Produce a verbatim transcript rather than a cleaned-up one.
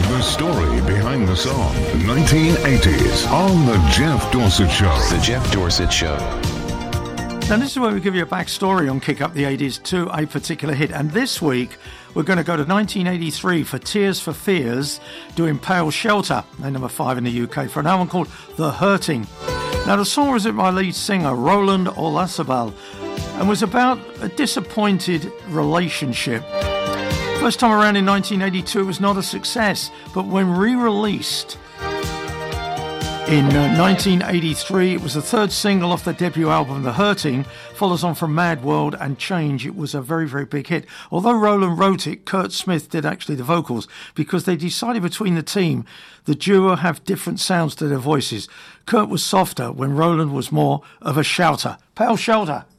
The story behind the song, nineteen eighties, on The Jeff Dorsett Show. The Jeff Dorsett Show. Now, this is where we give you a backstory on Kick Up the eighties to a particular hit. And this week, we're going to go to nineteen eighty-three for Tears for Fears, doing Pale Shelter. They're number five in the U K for an album called The Hurting. Now, the song was written by lead singer Roland Olasabal and was about a disappointed relationship. First time around in nineteen eighty-two, it was not a success, but when re-released in uh, nineteen eighty-three, it was the third single off the debut album, The Hurting, follows on from Mad World and Change. It was a very, very big hit. Although Roland wrote it, Kurt Smith did actually the vocals because they decided between the team the duo have different sounds to their voices. Kurt was softer when Roland was more of a shouter. Pale Shelter.